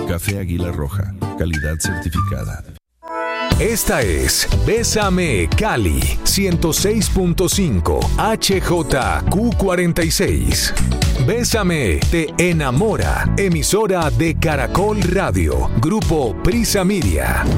Café Águila Roja, calidad certificada. Esta es Bésame Cali 106.5 HJQ46. Bésame te enamora. Emisora de Caracol Radio. Grupo Prisa Media.